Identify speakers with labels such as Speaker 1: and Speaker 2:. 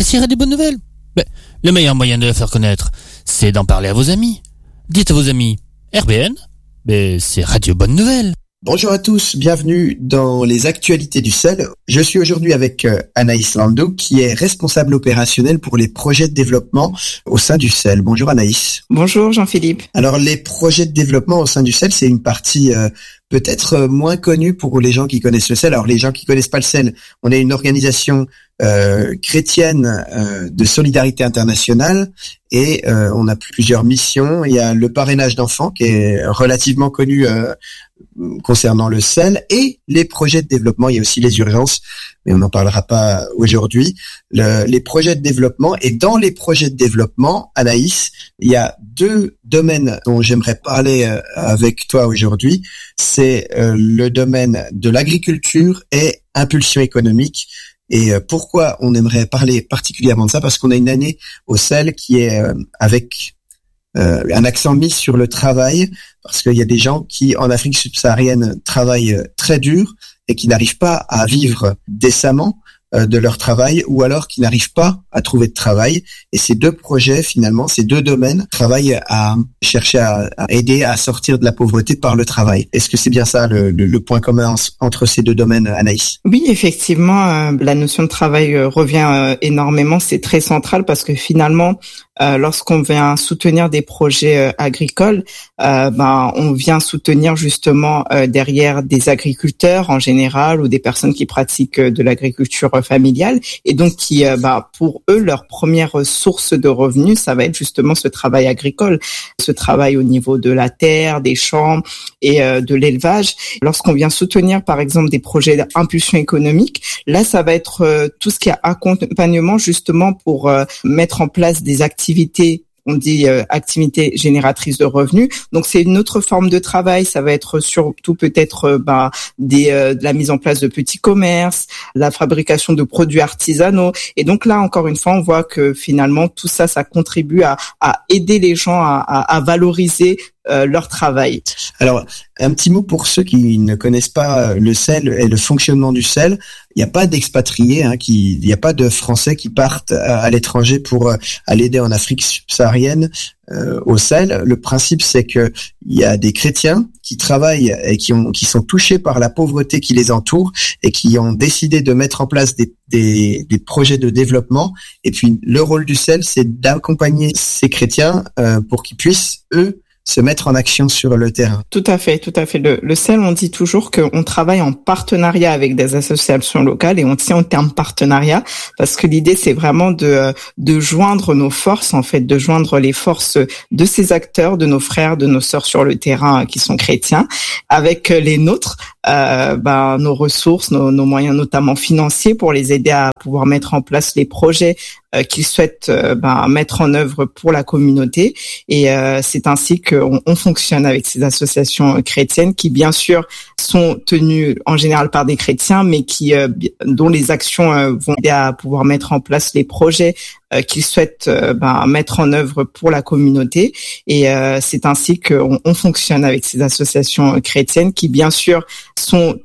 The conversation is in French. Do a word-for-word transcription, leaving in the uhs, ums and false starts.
Speaker 1: apprécierez des bonnes nouvelles. Mais le meilleur moyen de les faire connaître, c'est d'en parler à vos amis. Dites à vos amis, R B N, mais c'est Radio Bonne Nouvelle.
Speaker 2: Bonjour à tous, bienvenue dans les actualités du S E L. Je suis aujourd'hui avec euh, Anaïs Landau, qui est responsable opérationnelle pour les projets de développement au sein du S E L. Bonjour Anaïs.
Speaker 3: Bonjour Jean-Philippe.
Speaker 2: Alors les projets de développement au sein du S E L, c'est une partie euh, peut-être euh, moins connue pour les gens qui connaissent le S E L. Alors les gens qui connaissent pas le S E L, on est une organisation euh, chrétienne euh, de solidarité internationale et euh, on a plusieurs missions. Il y a le parrainage d'enfants qui est relativement connu euh, concernant le S E L et les projets de développement. Il y a aussi les urgences, mais on n'en parlera pas aujourd'hui. Le, les projets de développement, et dans les projets de développement, Anaïs, il y a deux domaines dont j'aimerais parler avec toi aujourd'hui. C'est euh, le domaine de l'agriculture et impulsion économique. Et pourquoi on aimerait parler particulièrement de ça? Parce qu'on a une année au S E L qui est euh, avec Euh, un accent mis sur le travail, parce qu'il y a des gens qui, en Afrique subsaharienne, travaillent très dur et qui n'arrivent pas à vivre décemment euh, de leur travail, ou alors qui n'arrivent pas à trouver de travail. Et ces deux projets, finalement, ces deux domaines, travaillent à chercher à, à aider à sortir de la pauvreté par le travail. Est-ce que c'est bien ça le, le, le point commun entre ces deux domaines, Anaïs?
Speaker 3: Oui, effectivement, euh, la notion de travail euh, revient euh, énormément. C'est très central parce que finalement, Euh, lorsqu'on vient soutenir des projets euh, agricoles, euh, ben on vient soutenir justement euh, derrière des agriculteurs en général ou des personnes qui pratiquent euh, de l'agriculture euh, familiale et donc qui, euh, ben pour eux, leur première source de revenus, ça va être justement ce travail agricole, ce travail au niveau de la terre, des champs et euh, de l'élevage. Lorsqu'on vient soutenir par exemple des projets d'impulsion économique, là ça va être euh, tout ce qui est accompagnement justement pour euh, mettre en place des activités activité, on dit euh, activité génératrice de revenus. Donc c'est une autre forme de travail. Ça va être surtout peut-être euh, bah, des, euh, de la mise en place de petits commerces, la fabrication de produits artisanaux. Et donc là, encore une fois, on voit que finalement tout ça, ça contribue à, à aider les gens à, à, à valoriser euh, leur travail.
Speaker 2: Alors, un petit mot pour ceux qui ne connaissent pas le S E L et le fonctionnement du S E L. Il n'y a pas d'expatriés, hein, qui, il n'y a pas de Français qui partent à, à l'étranger pour euh, aller aider en Afrique subsaharienne euh, au S E L. Le principe, c'est que il y a des chrétiens qui travaillent et qui ont, qui sont touchés par la pauvreté qui les entoure et qui ont décidé de mettre en place des, des, des projets de développement. Et puis, le rôle du S E L, c'est d'accompagner ces chrétiens euh, pour qu'ils puissent, eux, se mettre en action sur le terrain.
Speaker 3: Tout à fait, tout à fait. Le, le S E L, on dit toujours qu'on travaille en partenariat avec des associations locales et on tient en termes partenariat parce que l'idée, c'est vraiment de, de joindre nos forces, en fait, de joindre les forces de ces acteurs, de nos frères, de nos sœurs sur le terrain qui sont chrétiens, avec les nôtres, euh, ben, nos ressources, nos, nos moyens notamment financiers pour les aider à pouvoir mettre en place les projets euh, qu'ils souhaitent euh, ben, mettre en œuvre pour la communauté. Et euh, c'est ainsi qu'on on fonctionne avec ces associations chrétiennes qui, bien sûr, sont tenues en général par des chrétiens, mais qui euh, dont les actions euh, vont aider à pouvoir mettre en place les projets euh, qu'ils souhaitent euh, ben, mettre en œuvre pour la communauté. Et euh, c'est ainsi qu'on on fonctionne avec ces associations chrétiennes qui, bien sûr, sont